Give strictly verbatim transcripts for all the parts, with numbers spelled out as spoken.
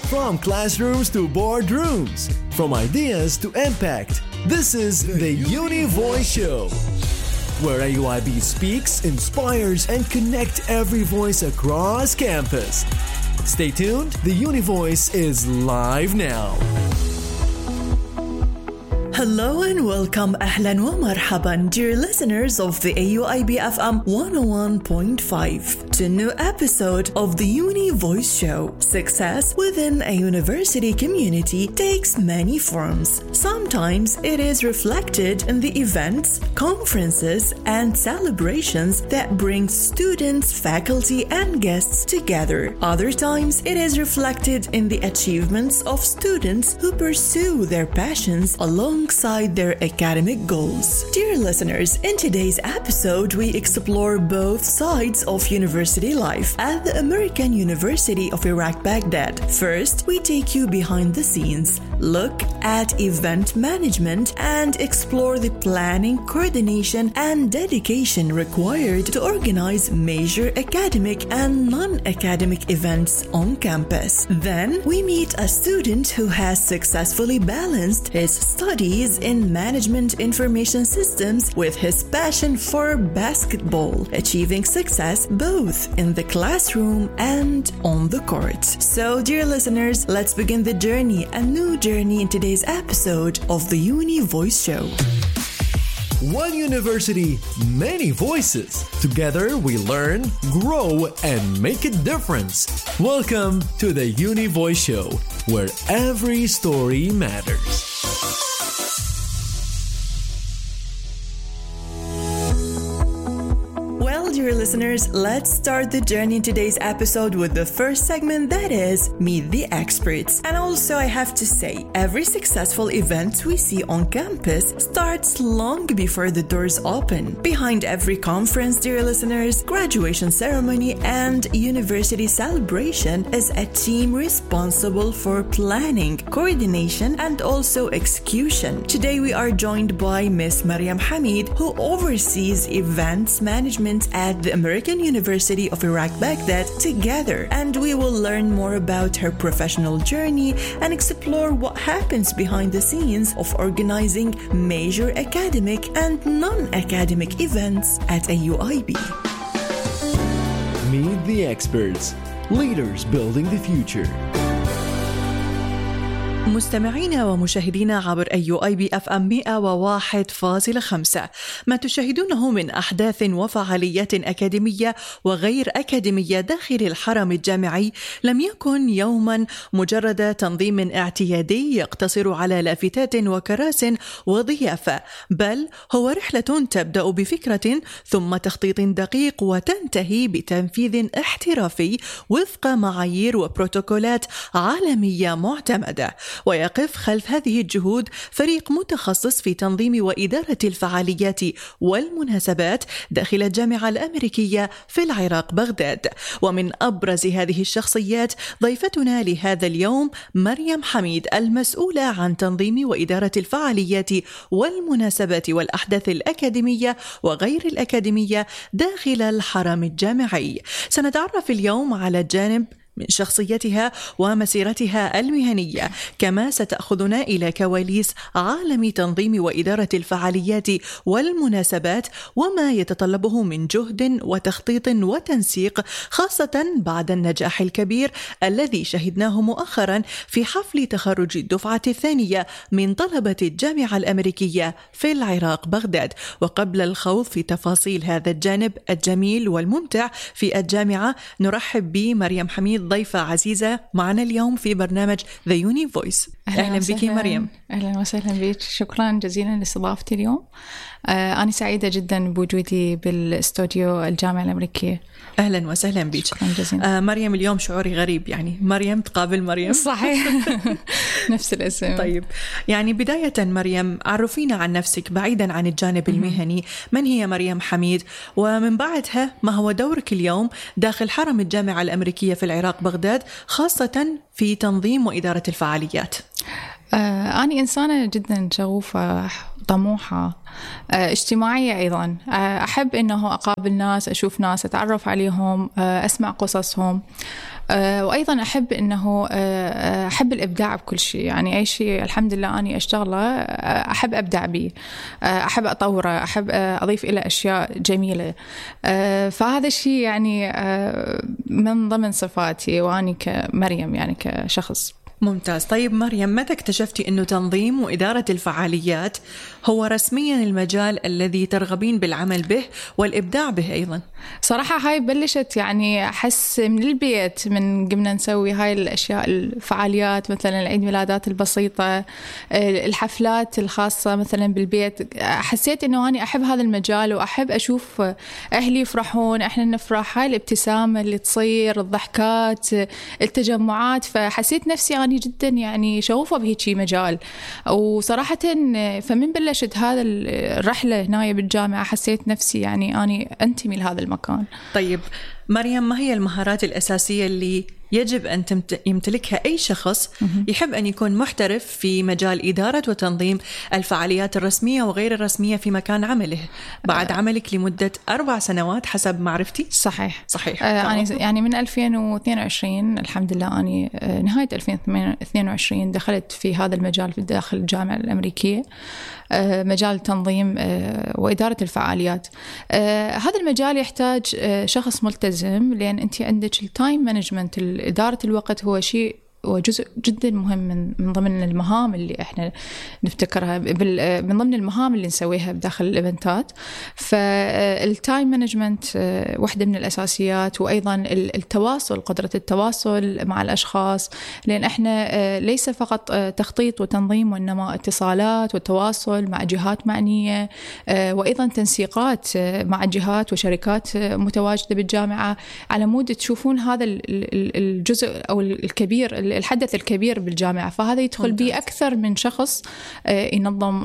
From classrooms to boardrooms, from ideas to impact, this is the Uni Voice Show, where A U I B speaks, inspires, and connects every voice across campus. Stay tuned, the Uni Voice is live now. Hello and welcome, أهلا ومرحبا, dear listeners of the A U I B F M one oh one point five, to a new episode of the Uni Voice Show. Success within a university community takes many forms. Sometimes it is reflected in the events, conferences, and celebrations that bring students, faculty, and guests together. Other times it is reflected in the achievements of students who pursue their passions along alongside their academic goals. Dear listeners, in today's episode, we explore both sides of university life at the American University of Iraq, Baghdad. First, we take you behind the scenes, look at event management, and explore the planning, coordination, and dedication required to organize major academic and non-academic events on campus. Then, we meet a student who has successfully balanced his studies in management information systems with his passion for basketball, achieving success both in the classroom and on the court. So, dear listeners, let's begin the journey, a new journey in today's episode of the Uni Voice Show. One university, many voices. Together we learn, grow, and make a difference. Welcome to the Uni Voice Show, where every story matters. Dear listeners, let's start the journey in today's episode with the first segment, that is Meet the Experts. And also I have to say, every successful event we see on campus starts long before the doors open. Behind every conference, dear listeners, graduation ceremony, and university celebration is a team responsible for planning, coordination, and also execution. Today we are joined by Miss Mariam Hamid, who oversees events management at at the American University of Iraq, Baghdad, together, and we will learn more about her professional journey and explore what happens behind the scenes of organizing major academic and non-academic events at A U I B. Meet the experts, leaders building the future. مستمعينا ومشاهدينا عبر أي يو آي بي إف إم مئة وواحد فاصلة خمسة، ما تشاهدونه من أحداث وفعاليات أكاديمية وغير أكاديمية داخل الحرم الجامعي لم يكن يوما مجرد تنظيم اعتيادي يقتصر على لافتات وكراس وضيافة، بل هو رحلة تبدأ بفكرة ثم تخطيط دقيق وتنتهي بتنفيذ احترافي وفق معايير وبروتوكولات عالمية معتمدة. ويقف خلف هذه الجهود فريق متخصص في تنظيم وإدارة الفعاليات والمناسبات داخل الجامعة الأمريكية في العراق بغداد. ومن أبرز هذه الشخصيات ضيفتنا لهذا اليوم مريم حميد، المسؤولة عن تنظيم وإدارة الفعاليات والمناسبات والأحداث الأكاديمية وغير الأكاديمية داخل الحرم الجامعي. سنتعرف اليوم على الجانب من شخصيتها ومسيرتها المهنية، كما ستأخذنا إلى كواليس عالم تنظيم وإدارة الفعاليات والمناسبات وما يتطلبه من جهد وتخطيط وتنسيق، خاصة بعد النجاح الكبير الذي شهدناه مؤخرا في حفل تخرج الدفعة الثانية من طلبة الجامعة الأمريكية في العراق بغداد. وقبل الخوض في تفاصيل هذا الجانب الجميل والممتع في الجامعة، نرحب بمريم حميد، ضيفة عزيزة معنا اليوم في برنامج The Uni Voice. أهلا, أهلا بك مريم. أهلا وسهلا بك، شكرا جزيلا لاستضافتي اليوم. آه أنا سعيدة جدا بوجودي بالاستوديو الجامعة الأمريكية. أهلا وسهلا بك. شكرا جزيلا. آه مريم، اليوم شعوري غريب، يعني مريم تقابل مريم. صحيح. نفس الاسم. طيب، يعني بداية مريم، عرفينا عن نفسك بعيدا عن الجانب المهني. من هي مريم حميد؟ ومن بعدها ما هو دورك اليوم داخل حرم الجامعة الأمريكية في العراق بغداد، خاصة في تنظيم وإدارة الفعاليات؟ آه أنا إنسانة جدا شغوفة، طموحة، آه اجتماعية أيضا. آه أحب إنه أقابل ناس، أشوف ناس، أتعرف عليهم، آه أسمع قصصهم. وأيضا أحب أنه أحب الإبداع بكل شيء، يعني أي شيء الحمد لله أني أشتغله أحب أبدع به، أحب أطوره، أحب أضيف إلى أشياء جميلة. فهذا الشيء يعني من ضمن صفاتي وأني كمريم يعني كشخص. ممتاز. طيب مريم، متى اكتشفتي أنه تنظيم وإدارة الفعاليات هو رسميا المجال الذي ترغبين بالعمل به والإبداع به أيضا؟ صراحة هاي بلشت يعني أحس من البيت، من قمنا نسوي هاي الأشياء، الفعاليات مثلا العيد ميلادات البسيطة، الحفلات الخاصة مثلا بالبيت. حسيت أنه أنا أحب هذا المجال وأحب أشوف أهلي يفرحون، إحنا نفرح، هاي الابتسامة اللي تصير، الضحكات، التجمعات. فحسيت نفسي أنا جدا يعني شغوفة بهيجي مجال. وصراحة فمن بلشت هذا الرحلة هنا بالجامعة حسيت نفسي يعني أنا أنتمي لهذا المكان. طيب مريم، ما هي المهارات الأساسية اللي يجب أن يمتلكها أي شخص يحب أن يكون محترف في مجال إدارة وتنظيم الفعاليات الرسمية وغير الرسمية في مكان عمله بعد عملك لمدة أربع سنوات حسب معرفتي؟ صحيح صحيح. آه يعني من ألفين واثنين وعشرين الحمد لله، أنا نهاية ألفين واثنين وعشرين دخلت في هذا المجال في داخل الجامعة الأمريكية، مجال تنظيم وإدارة الفعاليات. هذا المجال يحتاج شخص ملتزم، لأن أنت عندك التايم مانجمنت، إدارة الوقت هو شيء وجزء جدا مهم من من ضمن المهام اللي احنا نفتكرها، من ضمن المهام اللي نسويها بداخل الايفنتات. فالتايم مانجمنت واحدة من الأساسيات، وأيضا التواصل، قدرة التواصل مع الأشخاص، لأن احنا ليس فقط تخطيط وتنظيم، وإنما اتصالات والتواصل مع جهات معنية، وأيضا تنسيقات مع جهات وشركات متواجدة بالجامعة، على مود تشوفون هذا الجزء أو الكبير، الحدث الكبير بالجامعة. فهذا يدخل به أكثر من شخص ينظم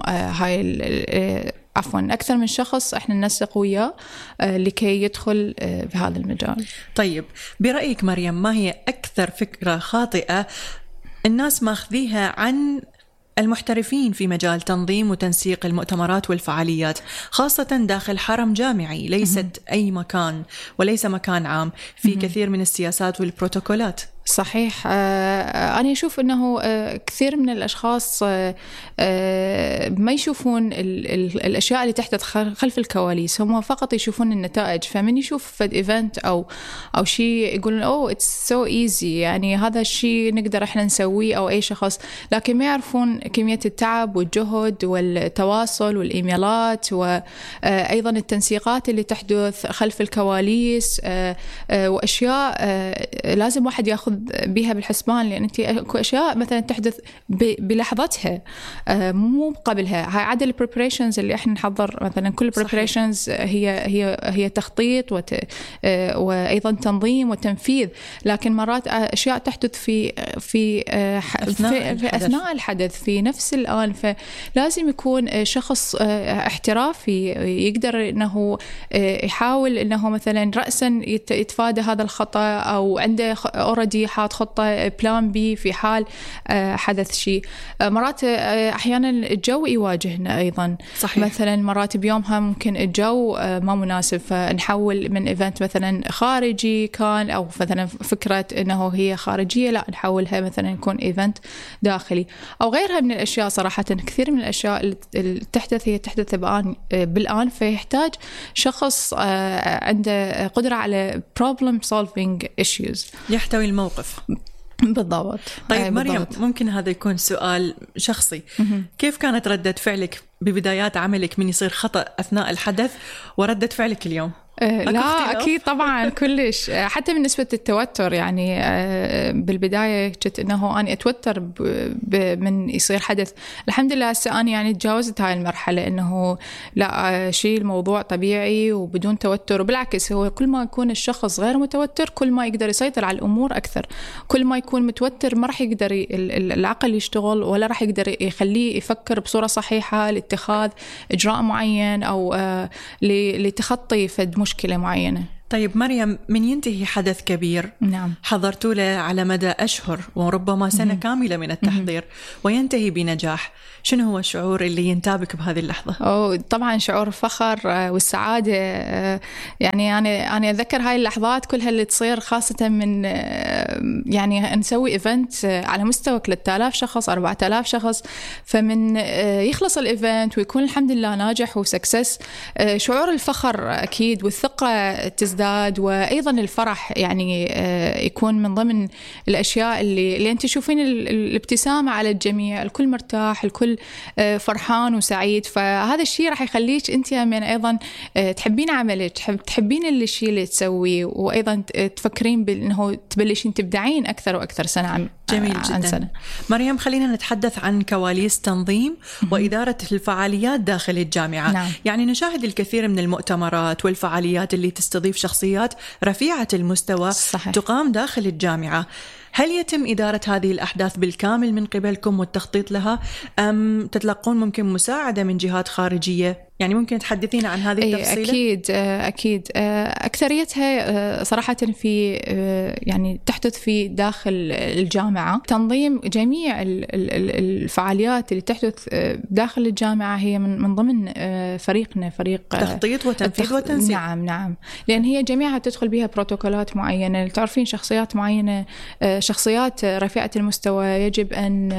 هاي عفوا أكثر من شخص احنا ننسق وياه لكي يدخل بهذا المجال. طيب برأيك مريم، ما هي أكثر فكرة خاطئة الناس ماخذيها عن المحترفين في مجال تنظيم وتنسيق المؤتمرات والفعاليات، خاصة داخل حرم جامعي ليست أي مكان وليس مكان عام، في كثير من السياسات والبروتوكولات؟ صحيح. أنا أشوف أنه كثير من الأشخاص ما يشوفون الأشياء اللي تحدث خلف الكواليس، هم فقط يشوفون النتائج. فمن يشوف فد إيفنت أو أو شيء يقولون أوه it's so easy، يعني هذا الشيء نقدر إحنا نسويه أو أي شخص، لكن ما يعرفون كمية التعب والجهد والتواصل والإيميلات وأيضا التنسيقات اللي تحدث خلف الكواليس، وأشياء لازم واحد يأخذ بها بالحسبان، لأن أنت أكو أشياء مثلا تحدث بلحظتها مو قبلها. هاي عدد البريبريشنز اللي إحنا نحضر، مثلا كل بريبريشنز هي هي هي تخطيط وت وأيضا تنظيم وتنفيذ، لكن مرات أشياء تحدث في في أثناء, في أثناء الحدث في نفس الآن. فلازم يكون شخص احترافي يقدر إنه يحاول إنه مثلا رأسا يتفادى هذا الخطأ، أو عنده أوردي حاط خطة بلان بي في حال حدث شيء. مرات أحيانا الجو يواجهنا أيضا. صحيح. مثلا مرات بيومها ممكن الجو ما مناسب، فنحول من إيفنت مثلا خارجي كان، أو مثلا فكرة إنه هي خارجية، لا نحولها مثلا يكون إيفنت داخلي أو غيرها من الأشياء. صراحة كثير من الأشياء اللي تحدث هي تحدث بالآن بالآن فيحتاج شخص عنده قدرة على problem solving issues، يحتوي الموقف. بالضبط. طيب مريم، ممكن هذا يكون سؤال شخصي، كيف كانت ردة فعلك ببدايات عملك من يصير خطأ أثناء الحدث وردة فعلك اليوم؟ لا أكيد طبعا كلش. حتى من نسبة التوتر، يعني بالبداية كنت إنه أنا أتوتر من يصير حدث. الحمد لله هسه أنا يعني تجاوزت هاي المرحلة، إنه لا شيء الموضوع طبيعي وبدون توتر. وبالعكس هو كل ما يكون الشخص غير متوتر كل ما يقدر يسيطر على الأمور أكثر. كل ما يكون متوتر ما راح يقدر العقل يشتغل، ولا راح يقدر يخليه يفكر بصورة صحيحة لاتخاذ إجراء معين أو لتخطي فد مشكلة معينة. طيب مريم، من ينتهي حدث كبير نعم. حضرتوا له على مدى أشهر وربما سنة كاملة من التحضير وينتهي بنجاح، شنو هو الشعور اللي ينتابك بهذه اللحظة؟ أو طبعا شعور الفخر والسعادة. يعني أنا أنا أتذكر هاي اللحظات كلها اللي تصير، خاصة من يعني نسوي إيفنت على مستوى ثلاثة آلاف شخص أربعة آلاف شخص، فمن يخلص الإيفنت ويكون الحمد لله ناجح وسكسس، شعور الفخر أكيد والثقة تزداد، وأيضا الفرح يعني يكون من ضمن الأشياء اللي اللي أنت تشوفين الابتسامة على الجميع، الكل مرتاح، الكل فرحان وسعيد. فهذا الشيء راح يخليك أنت من أيضا تحبين عملك، تحبين الشيء اللي تسويه، وأيضا تفكرين بأنه تبلشين تبدعين أكثر وأكثر سنة عن جميل عن جدا. سنة. مريم، خلينا نتحدث عن كواليس تنظيم وإدارة الفعاليات داخل الجامعة. نعم. يعني نشاهد الكثير من المؤتمرات والفعاليات اللي تستضيف شخصيات رفيعة المستوى صحيح. تقام داخل الجامعة. هل يتم إدارة هذه الأحداث بالكامل من قبلكم والتخطيط لها، أم تتلقون ممكن مساعدة من جهات خارجية؟ يعني ممكن تحدثينا عن هذه التفصيلة؟ أكيد أكيد. أكثريتها صراحة في يعني تحدث في داخل الجامعة. تنظيم جميع الفعاليات اللي تحدث داخل الجامعة هي من من ضمن فريقنا، فريق تخطيط وتنفيذ وتنسيق. نعم نعم، لأن هي جميعها تدخل بها بروتوكولات معينة. تعرفين شخصيات معينة، شخصيات رفيعة المستوى، يجب أن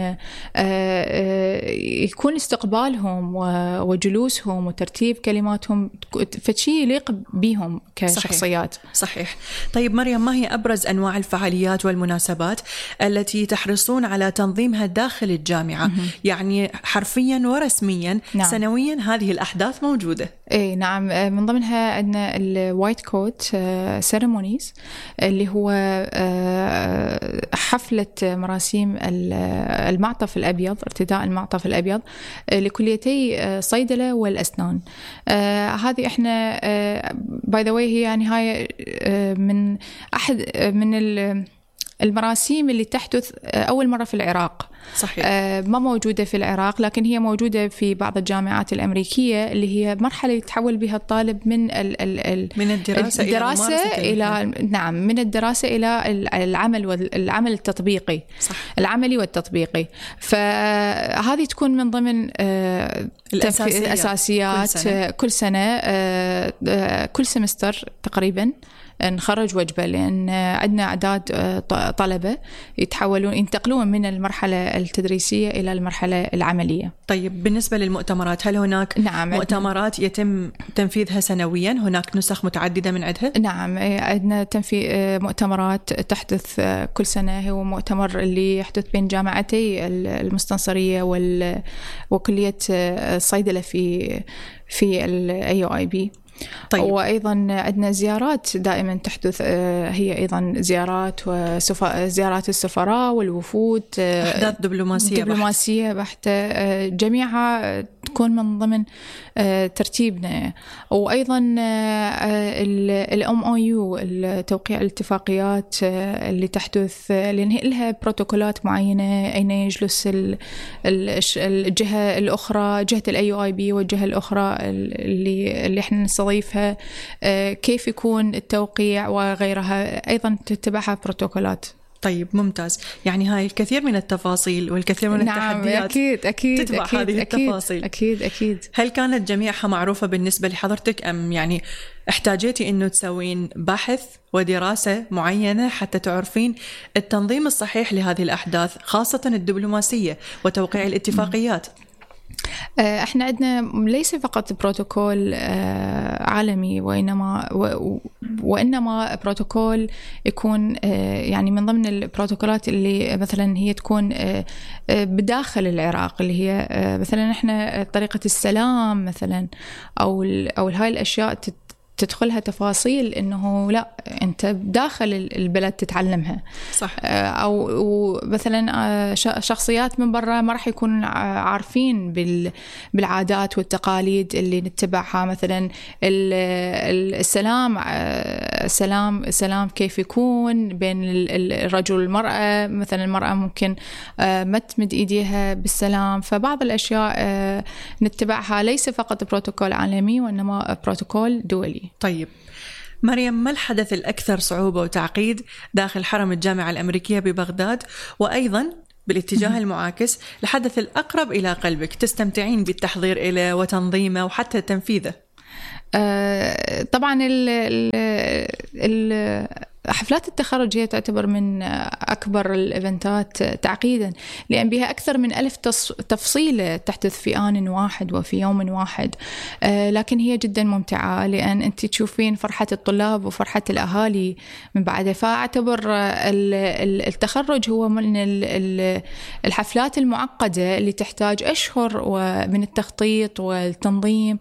يكون استقبالهم وجلوسهم وترتيب كلماتهم فشي يليق بهم كشخصيات. صحيح. صحيح. طيب مريم، ما هي أبرز أنواع الفعاليات والمناسبات التي تحرصون على تنظيمها داخل الجامعة؟ م- يعني حرفيا ورسميا. نعم. سنويا هذه الأحداث موجودة. اي نعم، من ضمنها عندنا الوايت كوت سيرمونيز، اللي هو حفلة مراسيم المعطف الأبيض، ارتداء المعطف الأبيض لكليتي صيدلة والأسنان. هذه احنا باي ذا واي هي يعني هاي من أحد من المراسيم اللي تحدث أول مرة في العراق. صحيح. ما موجودة في العراق، لكن هي موجودة في بعض الجامعات الأمريكية، اللي هي مرحلة يتحول بها الطالب من ال ال من الدراسة, الدراسة إلى, إلى نعم من الدراسة إلى العمل والعمل التطبيقي. صح. العملي والتطبيقي. فهذه تكون من ضمن الأساسيات, الأساسيات كل سنة, كل, سنة كل سمستر تقريبا نخرج وجبة، لأن عندنا أعداد طلبة يتحولون ينتقلون من المرحلة التدريسية إلى المرحلة العملية. طيب بالنسبة للمؤتمرات، هل هناك نعم مؤتمرات يتم تنفيذها سنويا؟ هناك نسخ متعددة من عندها؟ نعم، عندنا تنفيذ مؤتمرات تحدث كل سنة. هو مؤتمر اللي يحدث بين جامعتي المستنصرية وكلية الصيدلة في في ال إيه يو آي بي. طيب. وأيضا عندنا زيارات دائما تحدث، هي أيضا زيارات وسفا... زيارات السفراء والوفود، أحداث دبلوماسية دبلوماسية بحتة، جميعها تكون من ضمن ترتيبنا. وأيضا الام او يو، توقيع الاتفاقيات اللي تحدث، لأن لها بروتوكولات معينة، أين يجلس الجهة الأخرى، جهة الاي يو اي بي والجهة الأخرى اللي اللي احنا نستضيفها، كيف يكون التوقيع وغيرها، أيضا تتبعها بروتوكولات. طيب ممتاز. يعني هاي الكثير من التفاصيل والكثير من نعم التحديات أكيد أكيد تتبع أكيد هذه أكيد التفاصيل. أكيد أكيد. هل كانت جميعها معروفة بالنسبة لحضرتك، أم يعني احتاجيتي إنه تسوين بحث ودراسة معينة حتى تعرفين التنظيم الصحيح لهذه الأحداث، خاصة الدبلوماسية وتوقيع الاتفاقيات؟ احنا عندنا ليس فقط بروتوكول عالمي، وإنما وإنما بروتوكول يكون يعني من ضمن البروتوكولات اللي مثلا هي تكون بداخل العراق، اللي هي مثلا احنا طريقة السلام مثلا، أو أو هاي الأشياء تدخلها تفاصيل إنه لا أنت داخل البلد تتعلمها. صح. أو مثلا شخصيات من برا ما راح يكونوا عارفين بالعادات والتقاليد اللي نتبعها، مثلا السلام السلام السلام كيف يكون بين الرجل والمرأة. مثلا المرأة ممكن ما تمد إيديها بالسلام، فبعض الأشياء نتبعها ليس فقط بروتوكول عالمي وإنما بروتوكول دولي. طيب مريم، ما الحدث الأكثر صعوبة وتعقيد داخل حرم الجامعة الأمريكية ببغداد، وأيضاً بالاتجاه المعاكس الحدث الأقرب إلى قلبك تستمتعين بالتحضير إليه وتنظيمه وحتى تنفيذه؟ آه طبعاً ال ال ال حفلات التخرج هي تعتبر من أكبر الإيفنتات تعقيداً، لأن بها أكثر من ألف تفصيلة تحدث في آن واحد وفي يوم واحد، لكن هي جداً ممتعة لأن أنت تشوفين فرحة الطلاب وفرحة الأهالي من بعدها. فأعتبر التخرج هو من الحفلات المعقدة اللي تحتاج أشهر من التخطيط والتنظيم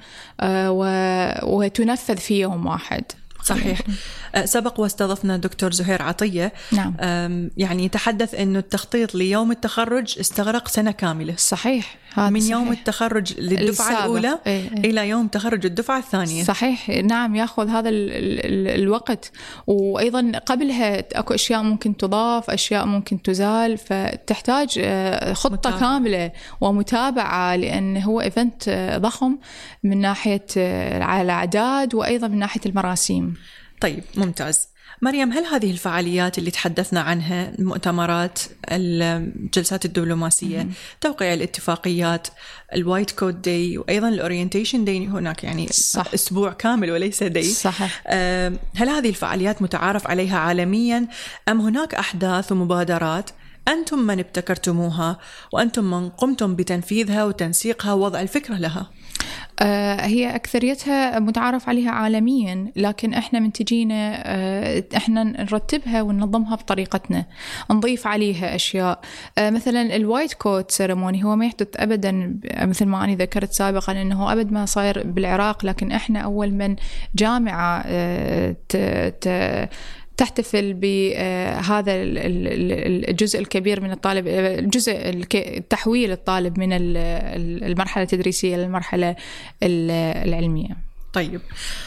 وتنفذ في يوم واحد. صحيح. سبق واستضفنا دكتور زهير عطية. نعم. يعني تحدث أنه التخطيط ليوم التخرج استغرق سنة كاملة. صحيح. من صحيح. يوم التخرج للدفعة السابق. الأولى إيه إيه. إلى يوم تخرج الدفعة الثانية. صحيح. نعم، يأخذ هذا ال ال الوقت، وأيضا قبلها أكو أشياء ممكن تضاف، أشياء ممكن تزال، فتحتاج خطة متابعة. كاملة ومتابعة، لأن هو إيفنت ضخم من ناحية الأعداد وأيضا من ناحية المراسيم. طيب، ممتاز. مريم، هل هذه الفعاليات اللي تحدثنا عنها، المؤتمرات، الجلسات الدبلوماسية، توقيع الاتفاقيات، الوايت كود داي، وأيضا الأورينتيشن داي، هناك يعني صح. أسبوع كامل وليس داي. صحيح. هل هذه الفعاليات متعارف عليها عالميا، أم هناك أحداث ومبادرات أنتم من ابتكرتموها وأنتم من قمتم بتنفيذها وتنسيقها ووضع الفكرة لها؟ هي أكثريتها متعارف عليها عالميا، لكن إحنا من تجينا إحنا نرتبها وننظمها بطريقتنا، نضيف عليها أشياء. مثلا الوايت كوت سيرموني هو ما يحدث أبدا، مثل ما أنا ذكرت سابقا أنه أبد ما صاير بالعراق، لكن إحنا أول من جامعة ت ت تحتفل بهذا الجزء الكبير من الطالب، الجزء التحويل الطالب من المرحلة التدريسية للمرحلة العلمية. طيب،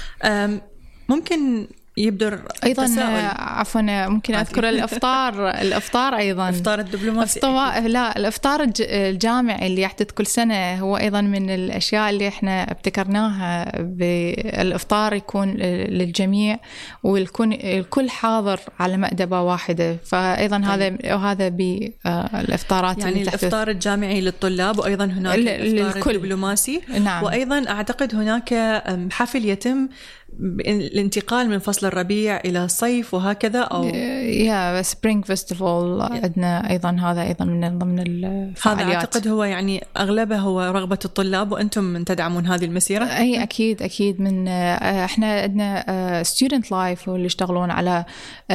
ممكن يبدر أيضا عفوا ممكن أذكر الإفطار الإفطار أيضا إفطار الدبلوماسي. لا، الإفطار الجامعي اللي يحدث كل سنة هو أيضا من الأشياء اللي إحنا ابتكرناها. بالإفطار يكون للجميع ويكون الكل حاضر على مأدبة واحدة، فأيضا طيب. هذا وهذا بالإفطارات يعني اللي الإفطار الجامعي للطلاب، وأيضا هناك الإفطار الدبلوماسي. نعم. وأيضا أعتقد هناك حفل يتم الانتقال من فصل الربيع إلى الصيف وهكذا، أو يا سبرينج فيستيفال عندنا أيضا، هذا أيضا من ضمن الفعاليات. هذا أعتقد هو يعني أغلبه هو رغبة الطلاب، وأنتم من تدعمون هذه المسيرة. أي أكيد أكيد. من إحنا عندنا ستودنت لايف واللي يشتغلون على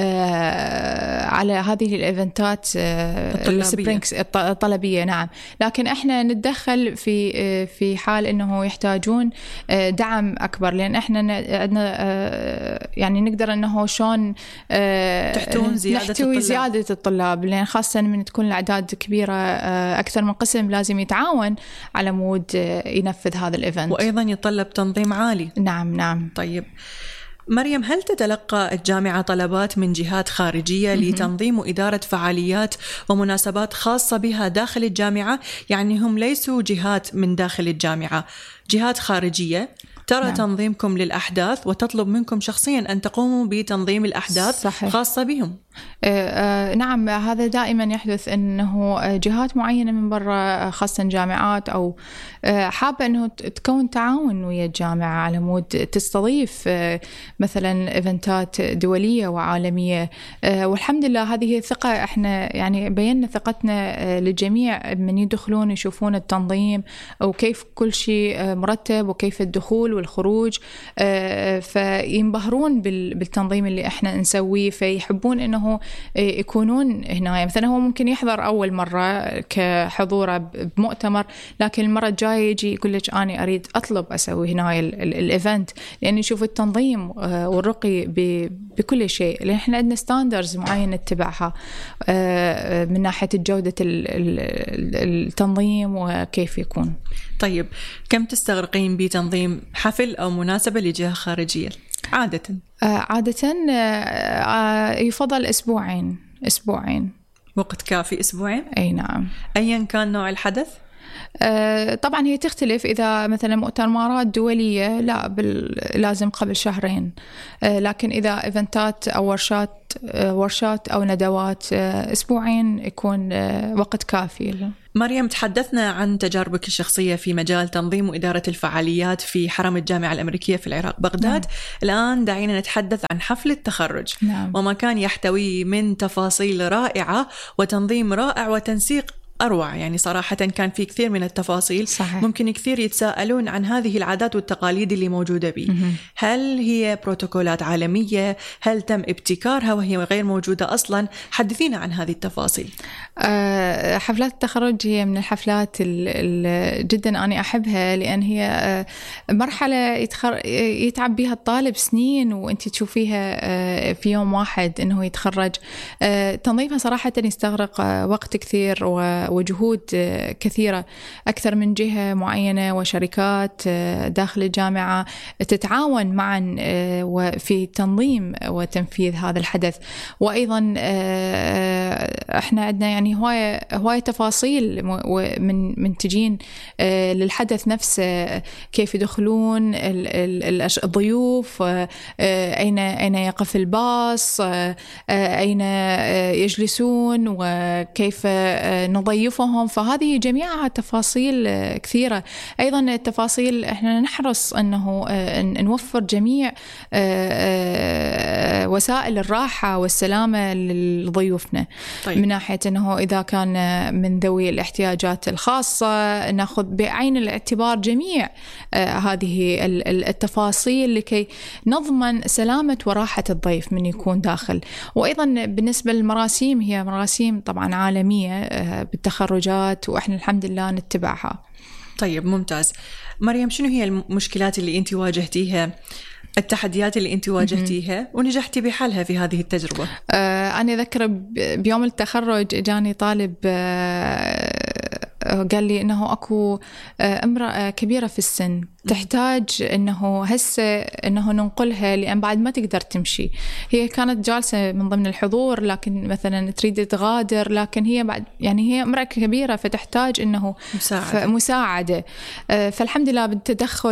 على هذه الإيفنتات الطلابية. الطلبية. نعم، لكن إحنا نتدخل في في حال إنه يحتاجون دعم أكبر، لأن إحنا يعني نقدر أنه شون تحتوي زيادة الطلاب. زيادة الطلاب، لأن خاصة من تكون الأعداد كبيرة أكثر من قسم لازم يتعاون على مود ينفذ هذا الإيفنت، وأيضا يتطلب تنظيم عالي. نعم نعم. طيب مريم، هل تتلقى الجامعة طلبات من جهات خارجية لتنظيم وإدارة فعاليات ومناسبات خاصة بها داخل الجامعة؟ يعني هم ليسوا جهات من داخل الجامعة، جهات خارجية ترى نعم. تنظيمكم للأحداث وتطلب منكم شخصيا أن تقوموا بتنظيم الأحداث صحيح. خاصة بهم. آه نعم، هذا دائما يحدث، أنه جهات معينة من برا خاصة جامعات أو آه حابة أنه تكون تعاون ويا الجامعة على مود تستضيف آه مثلا إيفنتات دولية وعالمية. آه والحمد لله هذه الثقة، احنا يعني بينا ثقتنا آه للجميع من يدخلون يشوفون التنظيم وكيف كل شيء آه مرتب وكيف الدخول والخروج، آه فينبهرون بالتنظيم اللي احنا نسويه، فيحبون انه يكونون هنا. مثلا هو ممكن يحضر اول مره كحضوره بمؤتمر، لكن المره الجايه يجي يقول لك انا اريد اطلب اسوي هنا الايفنت، لان يشوف التنظيم والرقي بكل شيء، لان احنا عندنا ستاندرز معينه نتبعها من ناحيه جوده التنظيم وكيف يكون. طيب، كم تستغرقين بتنظيم حفل أو مناسبة لجهة خارجية عادة؟ آه عادة آه يفضل أسبوعين. أسبوعين وقت كافي؟ أسبوعين؟ أي نعم. أيا كان نوع الحدث؟ طبعا هي تختلف. إذا مثلا مؤتمرات دولية لا لازم قبل شهرين، لكن إذا إيفنتات أو ورشات ورشات أو ندوات أسبوعين يكون وقت كافي. مريم، تحدثنا عن تجاربك الشخصية في مجال تنظيم وإدارة الفعاليات في حرم الجامعة الأمريكية في العراق بغداد. نعم. الآن دعينا نتحدث عن حفل التخرج. نعم. وما كان يحتوي من تفاصيل رائعة وتنظيم رائع وتنسيق أروع. يعني صراحة كان في كثير من التفاصيل. صحيح. ممكن كثير يتساءلون عن هذه العادات والتقاليد اللي موجودة به. هل هي بروتوكولات عالمية؟ هل تم ابتكارها وهي غير موجودة أصلا؟ حدثينا عن هذه التفاصيل. أه حفلات التخرج هي من الحفلات ال جدا أنا أحبها، لأن هي مرحلة يتخر... يتعب بها الطالب سنين وأنت تشوفيها في يوم واحد أنه يتخرج. أه تنظيمها صراحة يستغرق وقت كثير و وجهود كثيرة، أكثر من جهة معينة وشركات داخل الجامعة تتعاون معا في تنظيم وتنفيذ هذا الحدث. وأيضا احنا عندنا يعني هواية هواية تفاصيل من منتجين للحدث نفسه، كيف يدخلون الضيوف، أين أين يقف الباص، أين يجلسون، وكيف نضيفهم. فهذه جميعها تفاصيل كثيرة. أيضا التفاصيل احنا نحرص أنه نوفر جميع وسائل الراحة والسلامة لضيوفنا. طيب. من ناحية أنه إذا كان من ذوي الاحتياجات الخاصة نأخذ بعين الاعتبار جميع هذه التفاصيل لكي نضمن سلامة وراحة الضيف من يكون داخل. وأيضا بالنسبة للمراسيم هي مراسيم طبعا عالمية بالتخرجات وإحنا الحمد لله نتبعها. طيب ممتاز. مريم، شنو هي المشكلات اللي أنت واجهتيها، التحديات اللي أنت واجهتيها ونجحتي بحلها في هذه التجربة؟ آه أنا أذكر بيوم التخرج جاني طالب آه قال لي إنه أكو امرأة كبيرة في السن تحتاج إنه هسه إنه ننقلها لأن بعد ما تقدر تمشي. هي كانت جالسة من ضمن الحضور لكن مثلا تريد تغادر، لكن هي بعد يعني هي امرأة كبيرة فتحتاج إنه مساعدة, مساعدة. فالحمد لله بالتدخل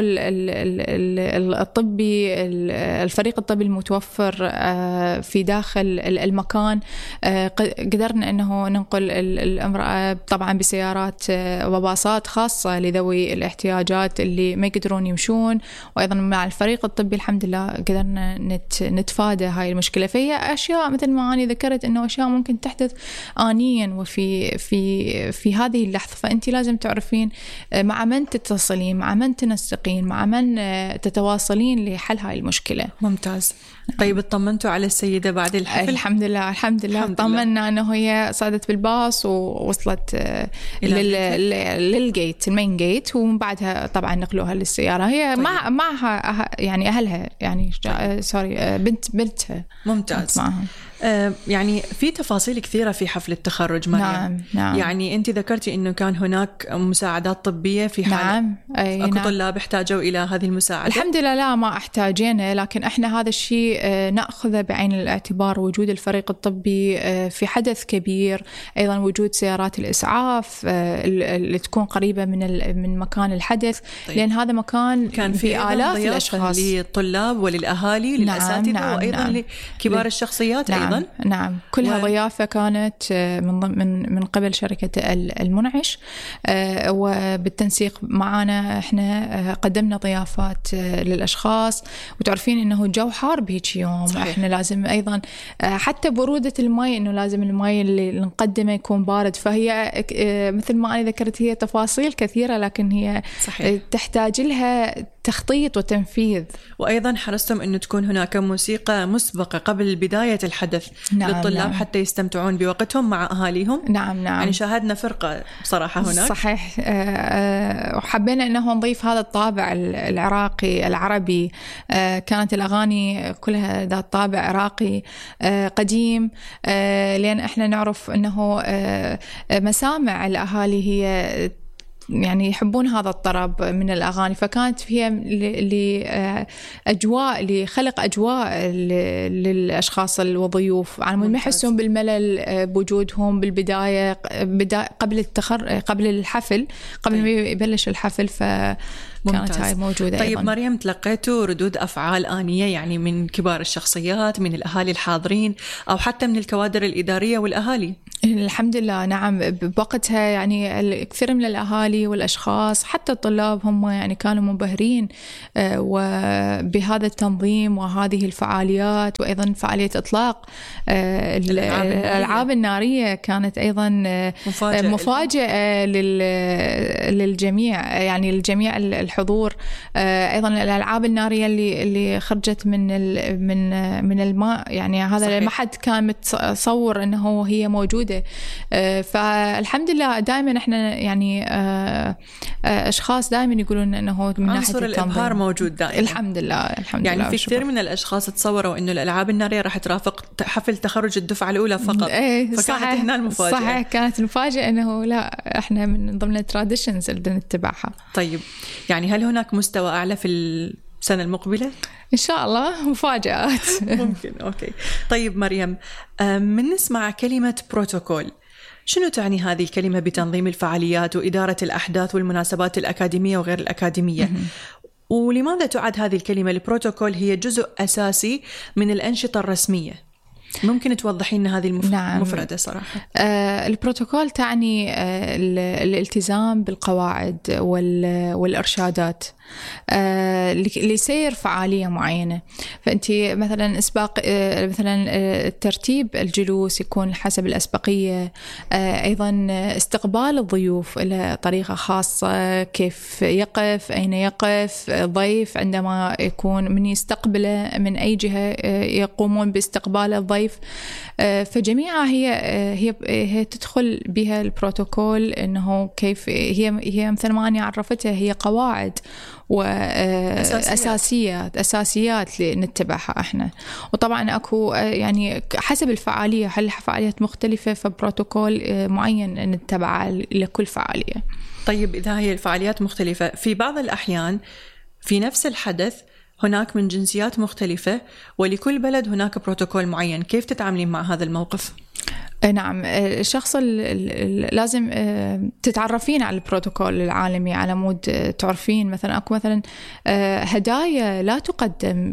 الطبي، الفريق الطبي المتوفر في داخل المكان، قدرنا إنه ننقل الامرأة طبعا بسيارات وباصات خاصة لذوي الاحتياجات اللي ما يقدرون يمشون. وأيضا مع الفريق الطبي الحمد لله قدرنا نت نتفادى هاي المشكلة. فهي أشياء مثل ما أنا ذكرت إنه أشياء ممكن تحدث آنيا وفي في في هذه اللحظة، فأنت لازم تعرفين مع من تتصلين، مع من تنسقين، مع من تتواصلين لحل هاي المشكلة. ممتاز. طيب اطمنتوا على السيدة بعد الحفل؟ الحمد لله الحمد لله طمنا أنه هي صعدت بالباص ووصلت للجيت المين جيت، ومن بعدها طبعا نقلوها للسيارة. هي طيب. مع معها يعني أهلها يعني طيب. سوري بنت بنتها. ممتاز. معها. آه يعني في تفاصيل كثيرة في حفل التخرج مريم. نعم نعم. يعني أنت ذكرتي إنه كان هناك مساعدات طبية في حال نعم. أي أكو نعم. طلاب احتاجوا إلى هذه المساعدة؟ الحمد لله لا ما احتاجينه، لكن إحنا هذا الشيء نأخذه بعين الاعتبار، وجود الفريق الطبي في حدث كبير، أيضا وجود سيارات الإسعاف اللي تكون قريبة من من مكان الحدث. طيب. لأن هذا مكان كان في آلاف الأشخاص للطلاب وللأهالي للأساتذة. نعم. وأيضا نعم. لكبار الشخصيات. نعم. أيضا نعم كلها و... ضيافة كانت من من من قبل شركة المنعش، وبالتنسيق معنا احنا قدمنا ضيافات للأشخاص. وتعرفين إنه الجو حار بهيك يوم. صحيح. احنا لازم أيضا حتى برودة الماء إنه لازم الماء اللي نقدمه يكون بارد. فهي مثل ما أنا ذكرت هي تفاصيل كثيرة، لكن هي صحيح. تحتاج لها تخطيط وتنفيذ. وأيضا حرصتم أنه تكون هناك موسيقى مسبقة قبل بداية الحدث. نعم للطلاب. نعم. حتى يستمتعون بوقتهم مع أهاليهم. نعم نعم. يعني شاهدنا فرقة بصراحة هناك. صحيح. وحبينا أنه نضيف هذا الطابع العراقي العربي. كانت الأغاني كلها ذات طابع عراقي قديم، لأن إحنا نعرف أنه مسامع الأهالي هي يعني يحبون هذا الطرب من الأغاني، فكانت فيها لأجواء لخلق أجواء للأشخاص والضيوف على ما يحسون بالملل بوجودهم بالبداية قبل التخر قبل الحفل قبل ما يبلش الحفل، فكانت ممتاز. هاي موجودة. طيب أيضاً. مريم، تلقيتوا ردود أفعال آنية يعني من كبار الشخصيات، من الأهالي الحاضرين، أو حتى من الكوادر الإدارية والأهالي؟ الحمد لله نعم، بوقتها يعني الكثير من الأهالي والأشخاص حتى الطلاب هم يعني كانوا منبهرين وبهذا التنظيم وهذه الفعاليات، وأيضا فعالية إطلاق الألعاب النارية كانت أيضا مفاجأة, مفاجأة للجميع، يعني الجميع الحضور. أيضا الألعاب النارية اللي اللي خرجت من من من الماء، يعني هذا صحيح. ما حد كان متصور أنه هي موجودة. فالحمد لله دائما احنا يعني اشخاص دائما يقولون انه من ناحيه عنصر الابهار موجود دائما. الحمد لله الحمد يعني لله. يعني في كثير من الاشخاص تصوروا انه الالعاب الناريه راح ترافق حفل تخرج الدفعه الاولى فقط. ايه فكانت صحيح. هنا المفاجاه. صحيح، كانت المفاجاه انه لا، احنا من ضمن التراديشنز اللي نتبعها. طيب يعني هل هناك مستوى اعلى في السنه المقبله؟ إن شاء الله مفاجآت. ممكن. أوكي. طيب مريم، من نسمع كلمة بروتوكول، شنو تعني هذه الكلمة بتنظيم الفعاليات وإدارة الأحداث والمناسبات الأكاديمية وغير الأكاديمية؟ ولماذا تعد هذه الكلمة البروتوكول هي جزء أساسي من الأنشطة الرسمية؟ ممكن توضحي لنا هذه المف... نعم. المفردة صراحة. آه البروتوكول تعني آه الالتزام بالقواعد وال... والإرشادات آه لسير فعالية معينة. فأنت مثلا إسباق آه مثلا آه ترتيب الجلوس يكون حسب الأسبقية، آه أيضا استقبال الضيوف إلى طريقة خاصة، كيف يقف، أين يقف ضيف عندما يكون من يستقبله من أي جهة آه يقومون باستقبال الضيف. فجميعها هي هي هي تدخل بها البروتوكول، انه كيف هي هي مثل ما أنا عرفتها هي قواعد وأساسيات أساسيات لنتبعها احنا. وطبعا اكو يعني حسب الفعالية، هل فعاليات مختلفة فبروتوكول معين نتبعه لكل فعالية. طيب إذا هي الفعاليات مختلفة، في بعض الأحيان في نفس الحدث هناك من جنسيات مختلفة ولكل بلد هناك بروتوكول معين، كيف تتعاملين مع هذا الموقف؟ نعم، الشخص لازم تتعرفين على البروتوكول العالمي على مود تعرفين مثلا اكو مثلا هدايا لا تقدم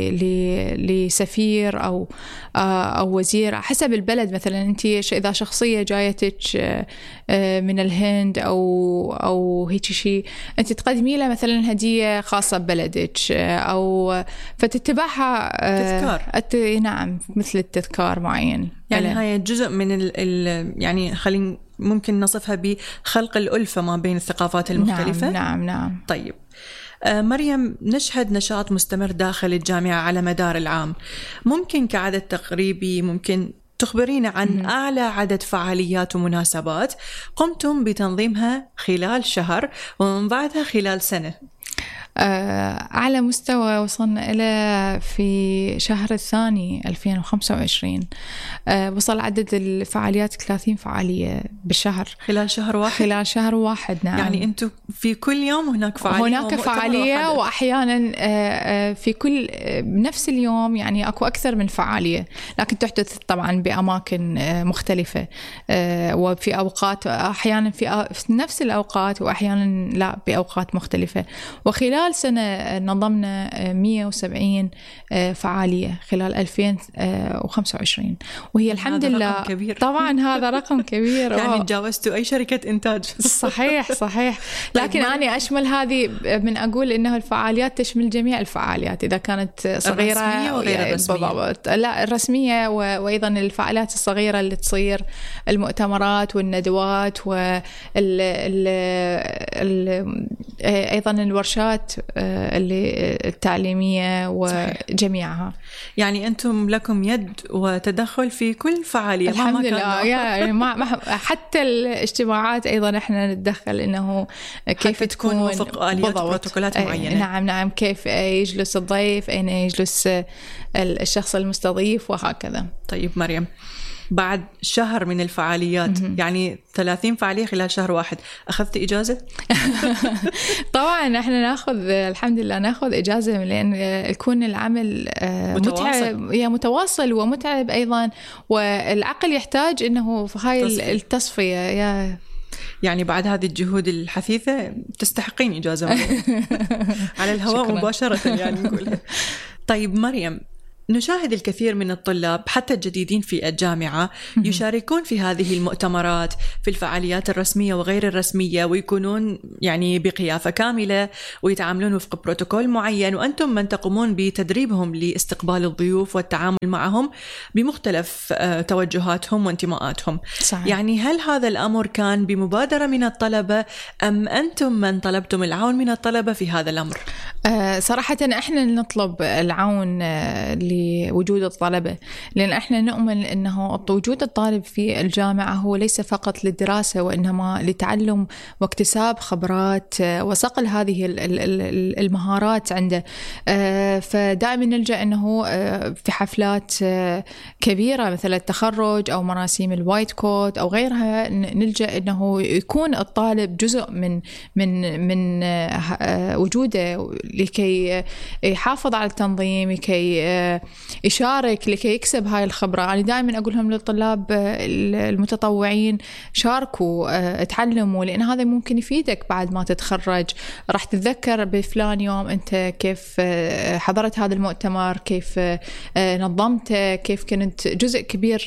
لسفير او او وزير حسب البلد. مثلا انت اذا شخصيه جايتك من الهند او او هيك شيء، انت تقدمي له مثلا هديه خاصه ببلدك، او فتتبعها تذكار. نعم، مثل التذكار معين. يعني هاي جزء من ال ال يعني خلينا ممكن نصفها بخلق الألفة ما بين الثقافات المختلفة. نعم نعم, نعم. طيب آه مريم، نشهد نشاط مستمر داخل الجامعة على مدار العام، ممكن كعدد تقريبي ممكن تخبرينا عن م- أعلى عدد فعاليات ومناسبات قمتم بتنظيمها خلال شهر ومن بعدها خلال سنة؟ أعلى مستوى وصلنا إلى في شهر الثاني ألفين وخمسة وعشرين، وصل عدد الفعاليات ثلاثين فعالية بالشهر خلال شهر واحد. خلال شهر واحد نعم. يعني أنتم في كل يوم هناك فعالية؟ هناك فعالية، وأحيانا في كل بنفس اليوم يعني أكو أكثر من فعالية، لكن تحدث طبعا بأماكن مختلفة وفي أوقات، أحيانا في نفس الأوقات وأحيانا لا بأوقات مختلفة. وخلال سنة نظمنا مئة وسبعين فعالية خلال ألفين وخمسة وعشرين، وهي الحمد لله كبير. طبعا هذا رقم كبير. يعني تجاوزتوا أي شركة إنتاج. صحيح صحيح. لكن أنا أشمل هذه من أقول إنه الفعاليات تشمل جميع الفعاليات، إذا كانت صغيرة الرسمية وغير الرسمية. لا الرسمية، وأيضا الفعاليات الصغيرة اللي تصير، المؤتمرات والندوات وال أيضا الورشات اللي التعليمية وجميعها. يعني أنتم لكم يد وتدخل في كل فعالية. الحمد لله. يعني ما حتى الاجتماعات أيضا إحنا نتدخل إنه كيف تكون وفق آليات بروتوكولات معينة. نعم نعم، كيف يجلس الضيف، أين يجلس الشخص المستضيف، وهكذا. طيب مريم، بعد شهر من الفعاليات، يعني ثلاثين فعالية خلال شهر واحد، أخذت إجازة؟ طبعا احنا ناخذ الحمد لله ناخذ إجازة، لأن يكون العمل متعب يا متواصل ومتعب أيضا، والعقل يحتاج إنه في هاي تصفية. التصفية يا يعني بعد هذه الجهود الحثيثة تستحقين إجازة على الهواء مباشرة يعني نقولها. طيب مريم، نشاهد الكثير من الطلاب حتى الجديدين في الجامعة يشاركون في هذه المؤتمرات، في الفعاليات الرسمية وغير الرسمية، ويكونون يعني بقيافة كاملة ويتعاملون وفق بروتوكول معين، وأنتم من تقومون بتدريبهم لاستقبال الضيوف والتعامل معهم بمختلف توجهاتهم وانتماءاتهم. صحيح. يعني هل هذا الأمر كان بمبادرة من الطلبة أم أنتم من طلبتم العون من الطلبة في هذا الأمر؟ أه صراحة احنا نطلب العون لوجود الطلبة، لأن احنا نؤمن أنه وجود الطالب في الجامعة هو ليس فقط للدراسة، وإنما لتعلم واكتساب خبرات وصقل هذه المهارات عنده. أه فدائما نلجأ أنه في حفلات كبيرة مثل التخرج أو مراسيم الوايت كوت أو غيرها، نلجأ أنه يكون الطالب جزء من من من وجوده لكي يحافظ على التنظيم، لكي يشارك، لكي يكسب هاي الخبرة. أنا دائما أقولهم للطلاب المتطوعين شاركوا، اتعلموا، لأن هذا ممكن يفيدك بعد ما تتخرج. راح تتذكر بفلان يوم أنت كيف حضرت هذا المؤتمر، كيف نظمته، كيف كنت جزء كبير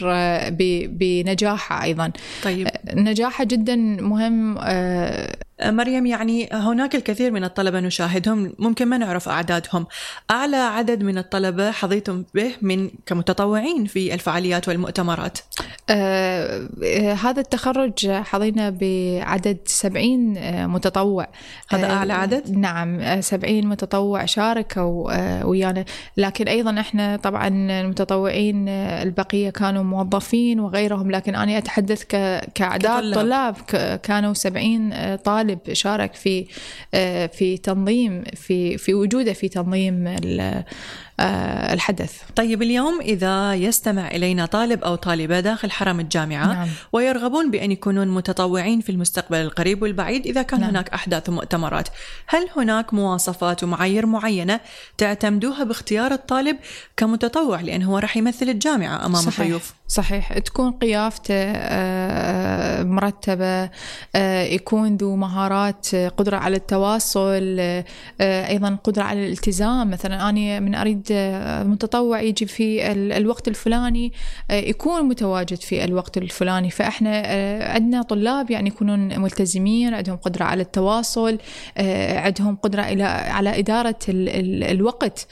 بنجاحه أيضا. طيب نجاحه جدا مهم. مريم، يعني هناك الكثير من الطلبة نشاهدهم، ممكن ما نعرف أعدادهم، أعلى عدد من الطلبة حظيتم به من كمتطوعين في الفعاليات والمؤتمرات؟ آه هذا التخرج حظينا بعدد سبعين متطوع. هذا آه أعلى عدد؟ نعم، سبعين متطوع شاركوا آه ويانا، لكن أيضا إحنا طبعا المتطوعين البقية كانوا موظفين وغيرهم، لكن أنا أتحدث كأعداد طلاب كانوا سبعين طالب شارك في في تنظيم في في وجوده في تنظيم الحدث. طيب اليوم إذا يستمع إلينا طالب أو طالبة داخل حرم الجامعة، نعم، ويرغبون بأن يكونون متطوعين في المستقبل القريب والبعيد، إذا كان نعم. هناك أحداث ومؤتمرات، هل هناك مواصفات ومعايير معينة تعتمدوها باختيار الطالب كمتطوع، لأنه هو رح يمثل الجامعة أمام صحيح. الضيوف؟ صحيح، تكون قيافته مرتبة، يكون ذو مهارات، قدرة على التواصل، أيضا قدرة على الالتزام. مثلا أنا من أريد متطوع يجي في الوقت الفلاني، يكون متواجد في الوقت الفلاني. فإحنا عندنا طلاب يعني يكونون ملتزمين، عندهم قدرة على التواصل، عندهم قدرة إلى على إدارة الوقت.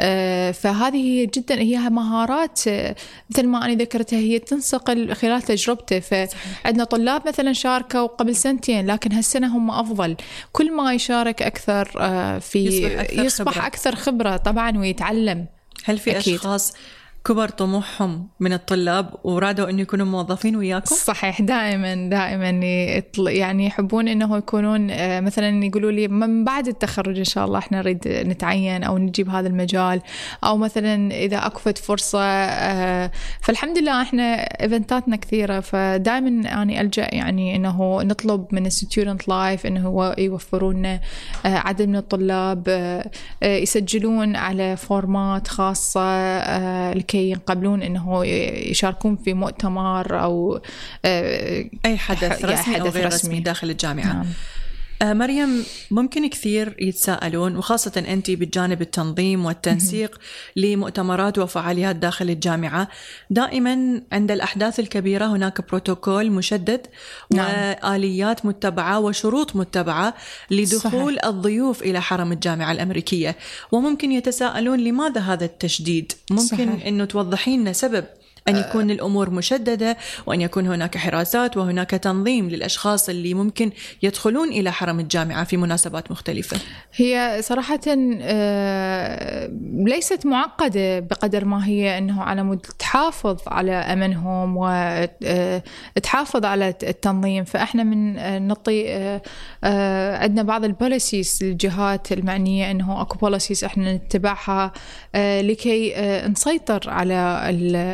فهذه جدا هي مهارات مثل ما أنا ذكرت هي تنسق خلال تجربته. فعندنا طلاب مثلا شاركوا قبل سنتين، لكن هالسنة هم أفضل، كل ما يشارك أكثر في يصبح أكثر, يصبح خبرة. أكثر خبرة طبعا ويتعلم. هل في أكيد. أشخاص كبر طموحهم من الطلاب ورادوا أن يكونوا موظفين وياكم؟ صحيح، دائما دائما يعني يحبون أنه يكونون مثلا يقولوا لي من بعد التخرج إن شاء الله إحنا نريد نتعين أو نجيب هذا المجال، أو مثلا إذا أكفت فرصة. فالحمد لله إحنا إيفنتاتنا كثيرة، فدائما أنا ألجأ يعني أنه نطلب من student life أنه يوفرون عدد من الطلاب يسجلون على فورمات خاصة لكي ينقبلون إنه يشاركون في مؤتمر أو أي حدث رسمي أو غير رسمي داخل الجامعة. نعم. مريم، ممكن كثير يتساءلون، وخاصة أنت بالجانب التنظيم والتنسيق لمؤتمرات وفعاليات داخل الجامعة، دائما عند الأحداث الكبيرة هناك بروتوكول مشدد، نعم، وآليات متبعة وشروط متبعة لدخول صحيح. الضيوف إلى حرم الجامعة الأمريكية، وممكن يتساءلون لماذا هذا التشديد؟ ممكن صحيح. أنه توضحين لنا سبب أن يكون الأمور مشددة، وأن يكون هناك حراسات وهناك تنظيم للأشخاص اللي ممكن يدخلون إلى حرم الجامعة في مناسبات مختلفة. هي صراحة ليست معقدة بقدر ما هي أنه على مود تحافظ على أمنهم وتحافظ على التنظيم. فإحنا من نطي عندنا بعض البوليسيز للجهات المعنية، أنه أكو بوليسيز إحنا نتبعها لكي نسيطر على التنظيم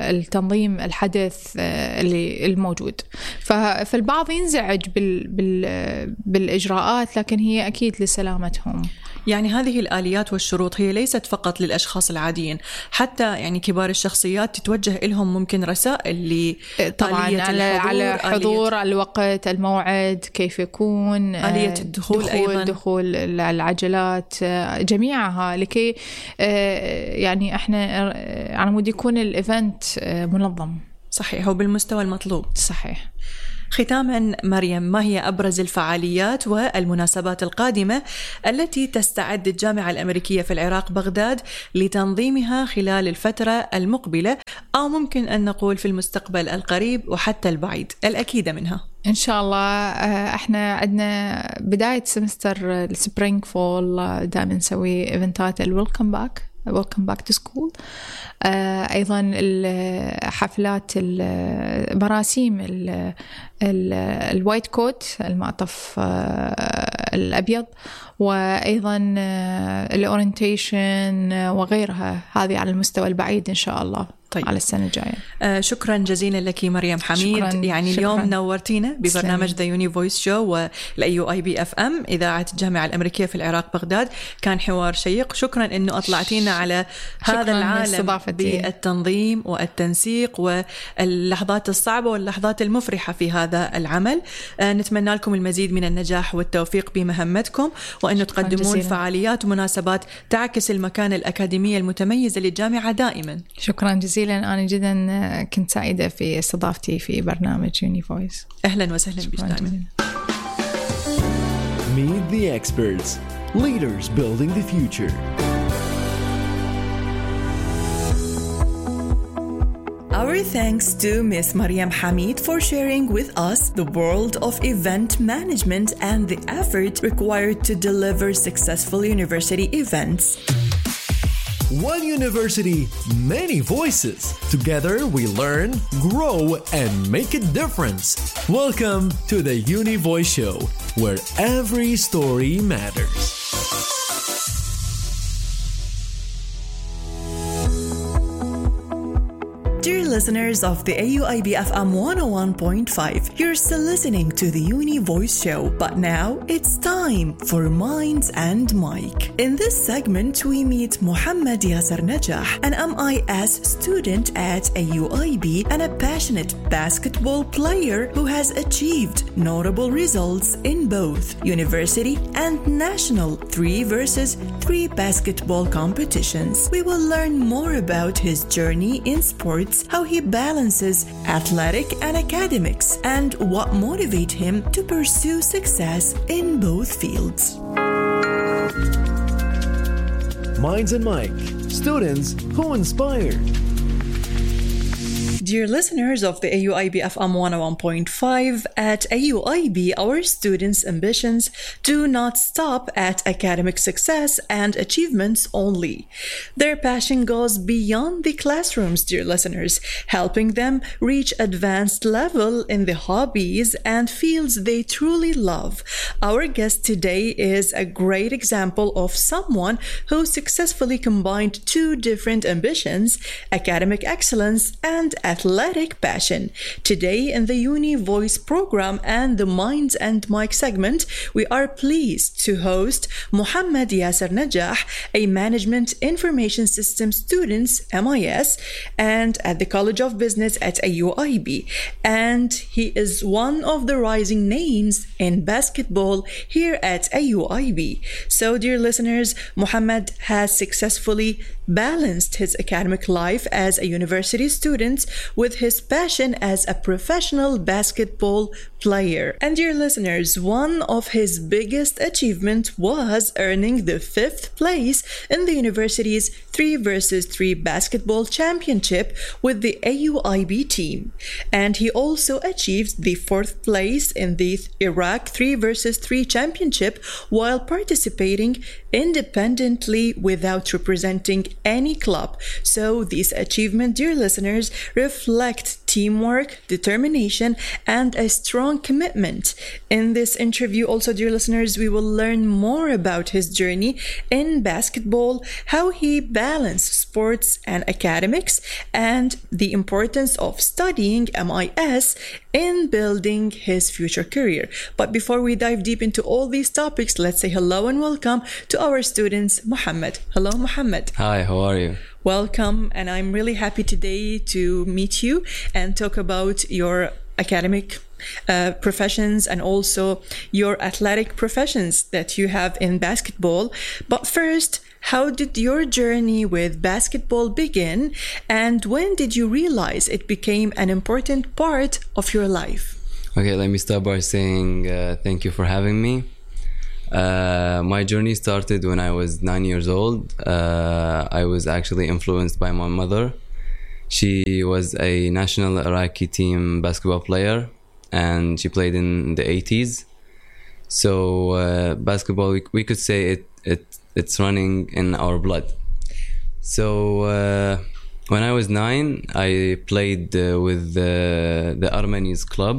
تنظيم الحدث اللي الموجود. فالبعض ينزعج بال بال بالإجراءات، لكن هي أكيد لسلامتهم. يعني هذه الآليات والشروط هي ليست فقط للأشخاص العاديين، حتى يعني كبار الشخصيات تتوجه لهم ممكن رسائل ل طبعا على على حضور الوقت، الموعد، كيف يكون، آلية الدخول، دخول أيضا دخول العجلات جميعها، لكي يعني احنا على مود يكون الإيفنت منظم. صحيح، وبالمستوى المطلوب. صحيح. ختاما مريم، ما هي أبرز الفعاليات والمناسبات القادمة التي تستعد الجامعة الأمريكية في العراق بغداد لتنظيمها خلال الفترة المقبلة، أو ممكن أن نقول في المستقبل القريب وحتى البعيد الأكيد منها؟ إن شاء الله إحنا عندنا بداية سمستر السبرينج فول، دائما نسوي إيفنتات الويلكم باك Welcome back to school. أيضا الحفلات المراسيم الوايت كوت، المعطف الأبيض، وأيضا الأورينتيشن وغيرها، هذه على المستوى البعيد إن شاء الله. طيب. على السنة الجاية. آه شكرا جزيلا لك مريم حميد. شكراً. يعني شكراً. اليوم نورتينا ببرنامج ذا يوني فويس شو والأي يو آي بي اف ام إذاعة الجامعة الأمريكية في العراق بغداد. كان حوار شيق. شكرا إنه أطلعتينا على هذا العالم بالتنظيم والتنسيق واللحظات الصعبة واللحظات المفرحة في هذا العمل. آه نتمنى لكم المزيد من النجاح والتوفيق بمهمتكم، وأنه تقدمون جزيلا. فعاليات ومناسبات تعكس المكانة الأكاديمية المتميزة للجامعة دائما. شكرا جزيلا، أنا جدا كنت سعيدة في استضافتي في برنامج يوني فويس. أهلا وسهلا بك دائما. Meet the experts, leaders building the future. Our thanks to Miss Mariam Hamid for sharing with us the world of event management and the effort required to deliver successful university events. One university, many voices. Together we learn, grow, and make a difference. Welcome to the Uni Voice Show, where every story matters. Dear listeners of the A U I B F M one oh one point five, you're still listening to the Uni Voice Show, but now it's time for Minds and Mike. In this segment, we meet Mohammed Yasser Najah, an M I S student at A U I B and a passionate basketball player who has achieved notable results in both university and national three versus three basketball competitions. We will learn more about his journey in sports, how he balances athletic and academics, and what motivates him to pursue success in both fields. Minds and Mike, students who inspire. Dear listeners of the A U I B F M one oh one point five, at A U I B, our students' ambitions do not stop at academic success and achievements only. Their passion goes beyond the classrooms, dear listeners, helping them reach advanced level in the hobbies and fields they truly love. Our guest today is a great example of someone who successfully combined two different ambitions, academic excellence and athletic passion. Today in the Uni Voice program and the Minds and Mike segment, we are pleased to host Mohammed Yasser Najah, a Management Information System student, M I S, and at the College of Business at A U I B. And he is one of the rising names in basketball here at A U I B. So, dear listeners, Mohammed has successfully balanced his academic life as a university student with his passion as a professional basketball player. And dear listeners, one of his biggest achievements was earning the fifth place in the university's three versus three basketball championship with the A U I B team. And he also achieved the fourth place in the Iraq three versus three championship while participating independently without representing any club. So these achievements, dear listeners, reflect teamwork, determination, and a strong commitment. In this interview, also, dear listeners, we will learn more about his journey in basketball, how he balanced sports and academics, and the importance of studying M I S in building his future career. But before we dive deep into all these topics, let's say hello and welcome to our students, Muhammad. Hello, Muhammad. Hi, how are you? Welcome, and I'm really happy today to meet you and talk about your academic uh, professions and also your athletic professions that you have in basketball. But first, how did your journey with basketball begin, and when did you realize it became an important part of your life? Okay, let me start by saying uh, thank you for having me. Uh, my journey started when I was nine years old. Uh, I was actually influenced by my mother. She was a national Iraqi team basketball player, and she played in the eighties. So uh, basketball, we, we could say it, it it's running in our blood. So uh, when I was nine, I played uh, with uh, the Armeni's club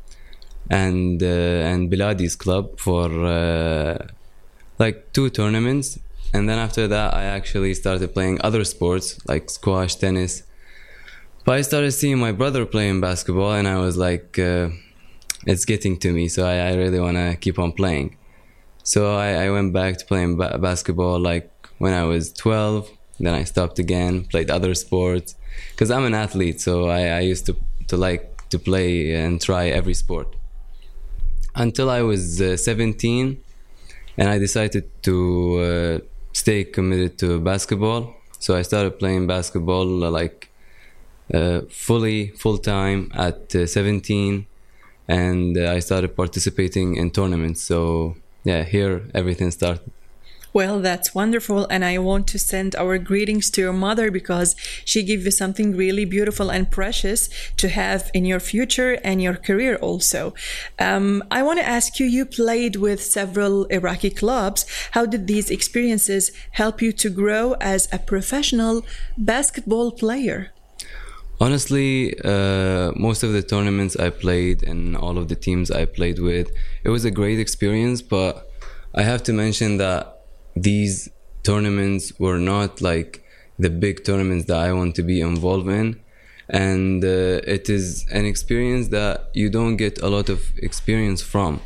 and uh, and Biladi's club for uh, like two tournaments, and then after that I actually started playing other sports like squash, tennis. But I started seeing my brother playing basketball, and I was like, uh, it's getting to me, so I, I really want to keep on playing. So I, I went back to playing ba- basketball like when I was twelve. Then I stopped again, played other sports, because I'm an athlete, so I, I used to, to like to play and try every sport. Until I was uh, seventeen, and I decided to uh, stay committed to basketball. So I started playing basketball uh, like uh, fully, full time at uh, seventeen, and uh, I started participating in tournaments. So yeah, here everything started. Well, that's wonderful, and I want to send our greetings to your mother because she gave you something really beautiful and precious to have in your future and your career also. Um, I want to ask you, you played with several Iraqi clubs. How did these experiences help you to grow as a professional basketball player? Honestly, uh, most of the tournaments I played and all of the teams I played with, it was a great experience, but I have to mention that these tournaments were not like the big tournaments that I want to be involved in, and uh, it is an experience that you don't get a lot of experience from.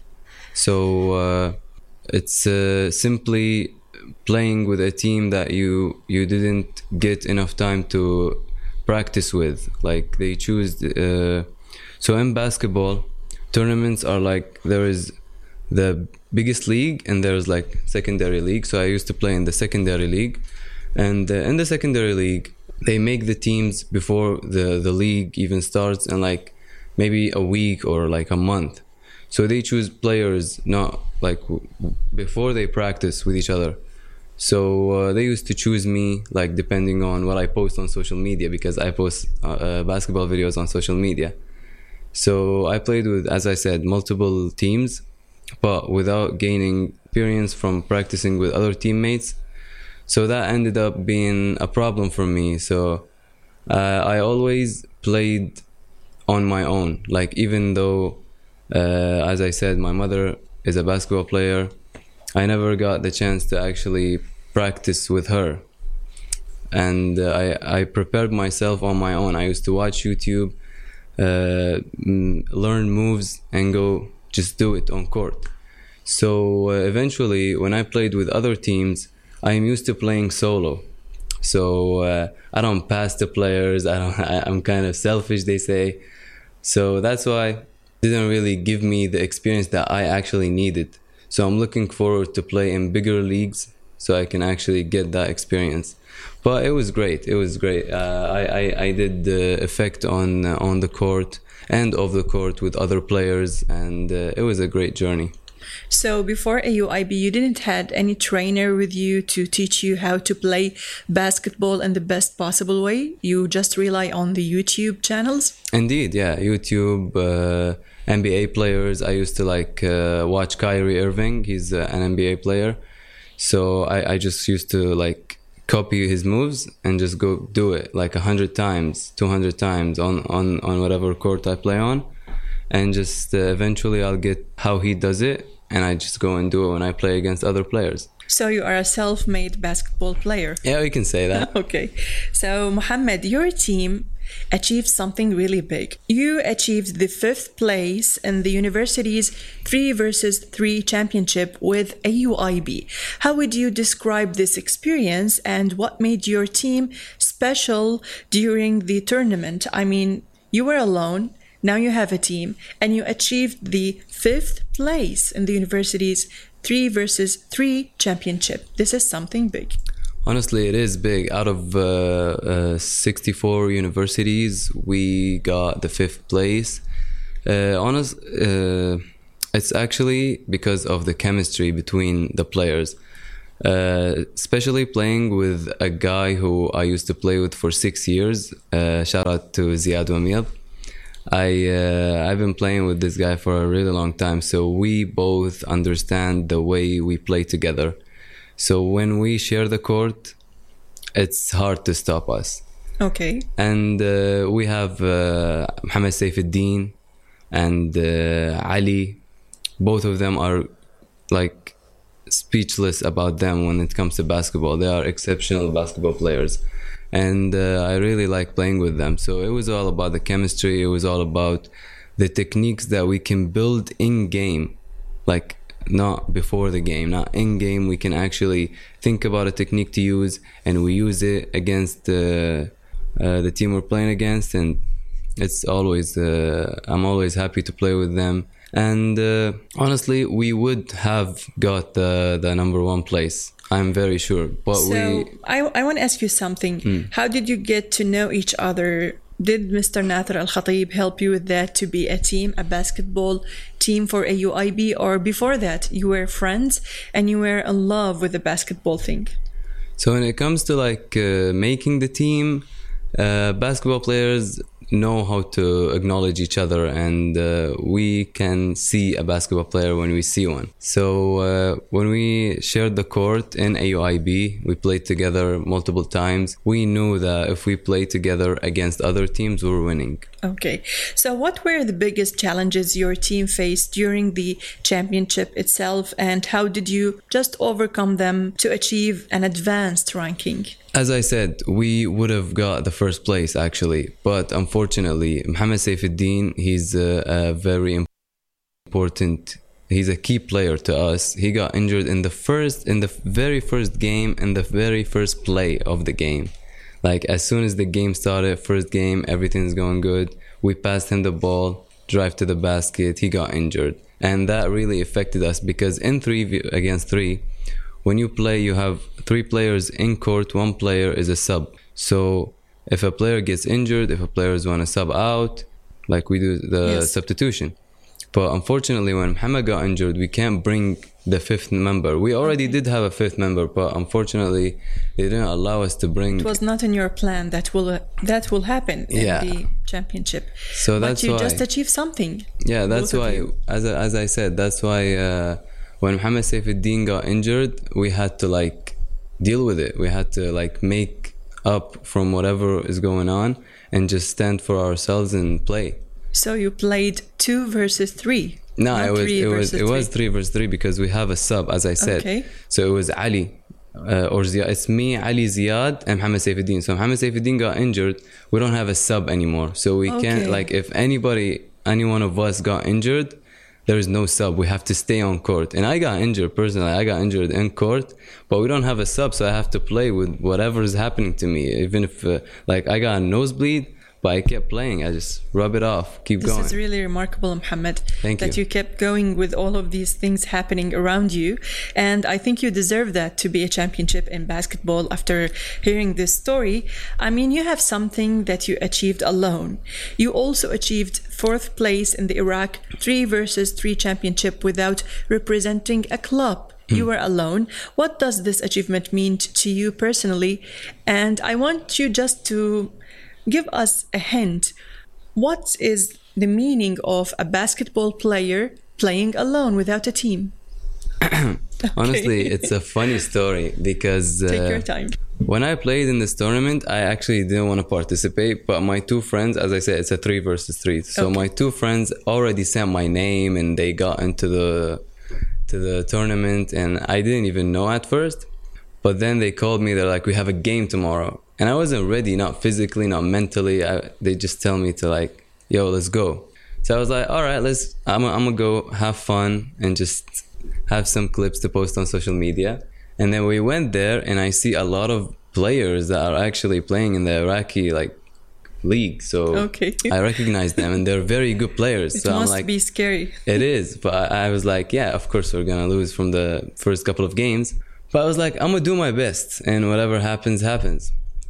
So uh, it's uh, simply playing with a team that you you didn't get enough time to practice with. Like they choose uh, so in basketball, tournaments are like there is the biggest league and there's like secondary league. So I used to play in the secondary league, and uh, in the secondary league they make the teams before the the league even starts, and like maybe a week or like a month. So they choose players not like w- before they practice with each other. So uh, they used to choose me like depending on what I post on social media, because I post uh, uh, basketball videos on social media. So I played with, as I said, multiple teams, but without gaining experience from practicing with other teammates. So that ended up being a problem for me. So uh, I always played on my own. Like even though, uh, as I said, my mother is a basketball player, I never got the chance to actually practice with her. And uh, I, I prepared myself on my own. I used to watch YouTube, uh, learn moves, and go just do it on court. So uh, eventually, when I played with other teams, I'm used to playing solo. So uh, I don't pass to players. I don't. I, I'm kind of selfish, they say. So that's why it didn't really give me the experience that I actually needed. So I'm looking forward to play in bigger leagues so I can actually get that experience. But it was great. It was great. Uh, I, I I did the effect on uh, on the court and off the court with other players, and uh, it was a great journey. So before A U I B, you didn't had any trainer with you to teach you how to play basketball in the best possible way? You just rely on the YouTube channels? Indeed, yeah. YouTube, uh, N B A players. I used to like uh, watch Kyrie Irving. He's uh, an N B A player. So I, I just used to like copy his moves and just go do it like a hundred times, two hundred times on, on, on whatever court I play on. And just uh, eventually I'll get how he does it. And I just go and do it when I play against other players. So you are a self-made basketball player. Yeah, we can say that. Okay. So Mohammed, your team achieved something really big. You achieved the fifth place in the university's three versus three championship with A U I B. How would you describe this experience and what made your team special during the tournament? I mean, you were alone. Now you have a team and you achieved the fifth place in the university's three versus three championship. This is something big. Honestly, it is big. Out of uh, uh, sixty-four universities, we got the fifth place. Uh, honest, uh, it's actually because of the chemistry between the players. Uh, especially playing with a guy who I used to play with for six years. Uh, shout out to Ziad Wamiyad. I, uh, I've been playing with this guy for a really long time, so we both understand the way we play together. So when we share the court, it's hard to stop us. Okay. And uh, we have uh, Mohammed Saifuddin and uh, Ali. Both of them are like speechless about them when it comes to basketball. They are exceptional basketball players. And uh, I really like playing with them. So it was all about the chemistry. It was all about the techniques that we can build in game, like not before the game, not in game. We can actually think about a technique to use, and we use it against uh, uh, the team we're playing against. And it's always, uh, I'm always happy to play with them. And uh, honestly, we would have got the, the number one place. I'm very sure. But so we... I, I want to ask you something. Hmm. How did you get to know each other? Did Mister Nathar Al-Khatib help you with that, to be a team, a basketball team for A U I B? Or before that, you were friends and you were in love with the basketball thing? So when it comes to like uh, making the team, uh, basketball players know how to acknowledge each other, and uh, we can see a basketball player when we see one. So uh, when we shared the court in A U I B, we played together multiple times. We knew that if we played together against other teams, we were winning. Okay. So what were the biggest challenges your team faced during the championship itself, and how did you just overcome them to achieve an advanced ranking? As I said, we would have got the first place actually, but unfortunately, Mohammed Saifuddin, he's a, a very important, he's a key player to us. He got injured in the first, in the very first game, in the very first play of the game. Like as soon as the game started, first game, everything's going good. We passed him the ball, drive to the basket, he got injured. And that really affected us because in three against three, when you play, you have three players in court, one player is a sub. So if a player gets injured, if a player want to sub out, like we do the yes. substitution. But unfortunately, when Mohammed got injured, we can't bring the fifth member. We already did have a fifth member, but unfortunately, they didn't allow us to bring... It was not in your plan that will uh, that will happen in yeah. the championship. So that's but you why, just achieved something. Yeah, that's why, as I, as I said, that's why... Uh, when Mohammed Saifuddin got injured, we had to like deal with it. We had to like make up from whatever is going on and just stand for ourselves and play. So you played two versus three. No, it was it was it was three versus three because we have a sub, as I said. Okay. So it was Ali uh, or Ziad. It's me, Ali, Ziad, and Mohammed Saifuddin. So Mohammed Saifuddin got injured. We don't have a sub anymore. So we okay. can't like if anybody, any one of us got injured, there is no sub. We have to stay on court. And I got injured personally. I got injured in court, but we don't have a sub, so I have to play with whatever is happening to me. Even if, uh, like, I got a nosebleed, but I kept playing. I just rub it off, keep this going. This is really remarkable, Mohammed. Thank that you. you kept going with all of these things happening around you. And I think you deserve that, to be a championship in basketball after hearing this story. I mean, you have something that you achieved alone. You also achieved fourth place in the Iraq three versus three championship without representing a club. Mm. You were alone. What does this achievement mean to you personally? And I want you just to give us a hint. What is the meaning of a basketball player playing alone without a team? Honestly, okay. It's a funny story because uh, take your time. When I played in this tournament, I actually didn't want to participate, but my two friends, as I said, it's a three versus three. So Okay. my two friends already sent my name and they got into the to the tournament, and I didn't even know at first. But then they called me, they're like, we have a game tomorrow. And I wasn't ready, not physically, not mentally. I, they just tell me to like, yo, let's go. So I was like, all right, let's, I'm, I'm gonna go have fun and just have some clips to post on social media. And then we went there and I see a lot of players that are actually playing in the Iraqi like league. So Okay. I recognize them and they're very good players. It so must I'm like, be scary. it is. But I, I was like, yeah, of course we're going to lose from the first couple of games. But I was like, I'm going to do my best and whatever happens, happens.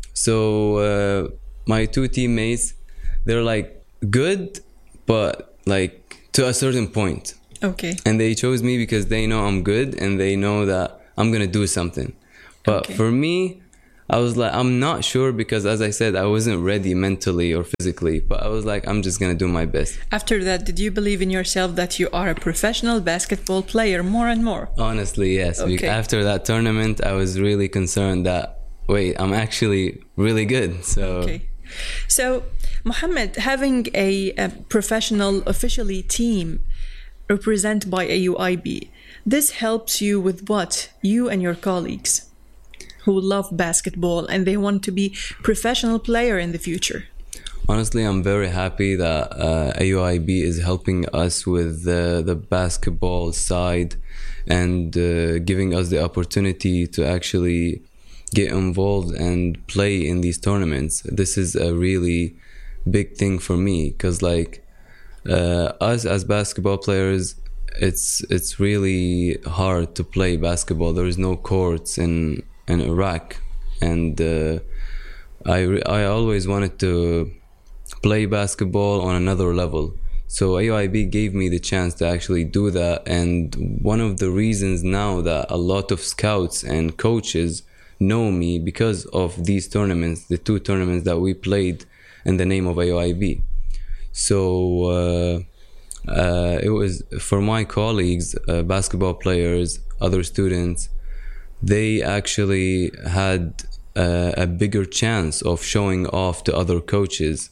So uh, my two teammates, they're like good, but like to a certain point. Okay. And they chose me because they know I'm good and they know that I'm going to do something. But Okay. for me, I was like, I'm not sure because as I said, I wasn't ready mentally or physically. But I was like, I'm just going to do my best. After that, did you believe in yourself that you are a professional basketball player more and more? Honestly, yes. Be- Okay. After that tournament, I was really concerned that, wait, I'm actually really good. So Okay. So, Mohammed, having a, a professional, officially team represented by A U I B, this helps you with what? You and your colleagues who love basketball and they want to be professional player in the future. honestly, I'm very happy that uh, A U I B is helping us with the, the basketball side and uh, giving us the opportunity to actually get involved and play in these tournaments. This is a really big thing for me because like uh, us as basketball players, it's it's really hard to play basketball. There is no courts in in Iraq, and uh, I re- I always wanted to play basketball on another level. So A U I B gave me the chance to actually do that, and one of the reasons now that a lot of scouts and coaches know me because of these tournaments, the two tournaments that we played in the name of A U I B. So uh, uh, it was for my colleagues, uh, basketball players, other students, they actually had uh, a bigger chance of showing off to other coaches.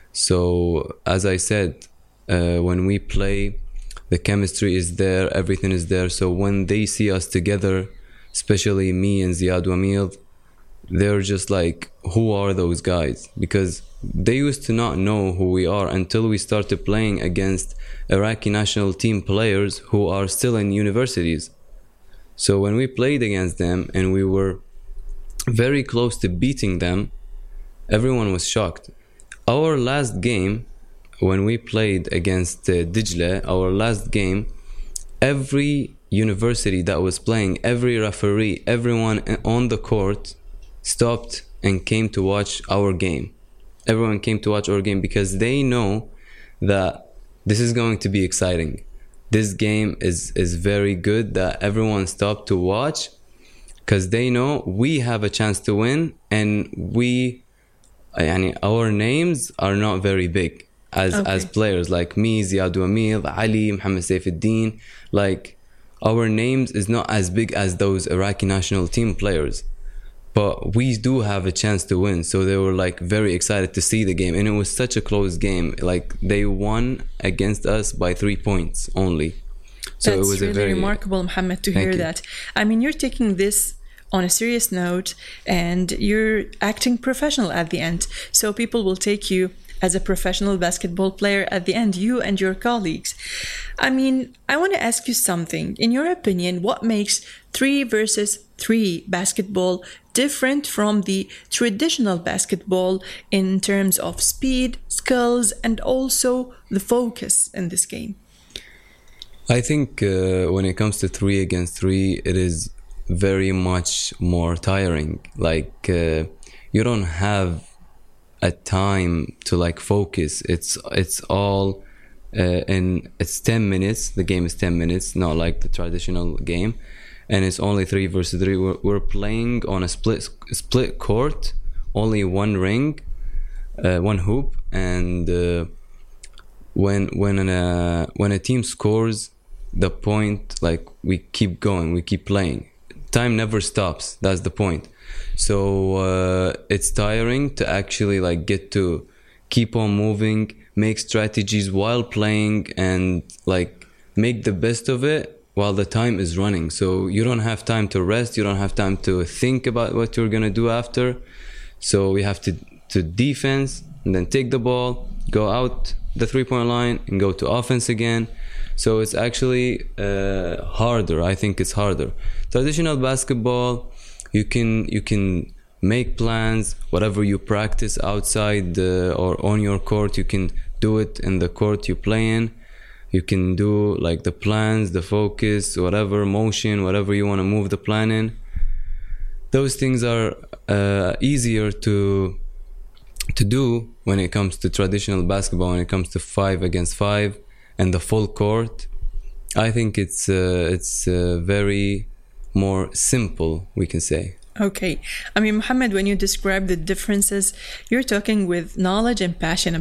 So as I said, uh, when we play, the chemistry is there, everything is there. So when they see us together, especially me and Ziad Wamil, they're just like, who are those guys? Because they used to not know who we are until we started playing against Iraqi national team players who are still in universities. So when we played against them and we were very close to beating them, everyone was shocked. Our last game, when we played against uh, Dijla, our last game, every university that was playing, every referee, everyone on the court stopped and came to watch our game. Everyone came to watch our game because they know that this is going to be exciting. This game is, is very good, that everyone stopped to watch because they know we have a chance to win, and we, yani, our names are not very big as, Okay. as players like me, Ziad Wamil, Ali, Mohammed Saifuddin. Like, our names is not as big as those Iraqi national team players. But we do have a chance to win. So they were like very excited to see the game. And it was such a close game. Like they won against us by three points only. So That's it was really a very remarkable, Mohammed, to Thank hear you. that. I mean, you're taking this on a serious note and you're acting professional at the end. So people will take you as a professional basketball player at the end, you and your colleagues. I mean, I want to ask you something. In your opinion, what makes three versus three basketball different from the traditional basketball in terms of speed, skills, and also the focus in this game? I think uh, when it comes to three against three, it is very much more tiring. Like uh, you don't have a time to like focus. It's it's all uh, in it's ten minutes. The game is ten minutes, not like the traditional game, and it's only three versus three. We're, we're playing on a split split court, only one ring, uh, one hoop, and uh, when when a when a team scores the point, like we keep going, we keep playing. Time never stops. That's the point. So uh, it's tiring to actually like get to keep on moving, make strategies while playing, and like make the best of it while the time is running. So you don't have time to rest, you don't have time to think about what you're gonna do after. So we have to to defense and then take the ball, go out the three-point line and go to offense again. So it's actually uh, harder. I think it's harder. Traditional basketball, you can you can make plans. Whatever you practice outside uh, or on your court, you can do it in the court you play in. You can do like the plans, the focus, whatever motion, whatever you want to move the plan in. Those things are uh, easier to to do when it comes to traditional basketball, when it comes to five against five and the full court. I think it's uh, it's uh, very more simple, we can say. Okay. I mean, Mohammed, when you describe the differences, you're talking with knowledge and passion